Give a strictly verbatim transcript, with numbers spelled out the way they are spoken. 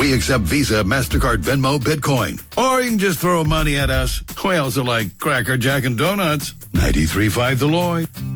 We accept Visa, MasterCard, Venmo, Bitcoin. Or you can just throw money at us. We also like Cracker Jack and Donuts. ninety-three point five The Lloyd.